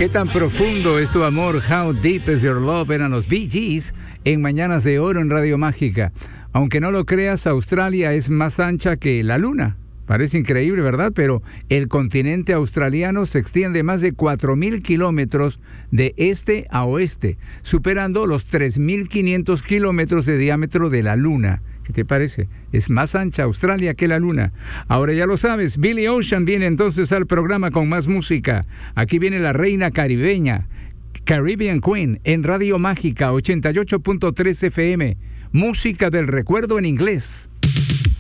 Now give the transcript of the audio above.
¿Qué tan profundo es tu amor? How deep is your love? Eran los Bee Gees en Mañanas de Oro en Radio Mágica. Aunque no lo creas, Australia es más ancha que la Luna. Parece increíble, ¿verdad? Pero el continente australiano se extiende más de 4.000 kilómetros de este a oeste, superando los 3.500 kilómetros de diámetro de la Luna. ¿Qué te parece? Es más ancha Australia que la Luna. Ahora ya lo sabes, Billy Ocean viene entonces al programa con más música. Aquí viene la reina caribeña, Caribbean Queen, en Radio Mágica 88.3 FM. Música del recuerdo en inglés.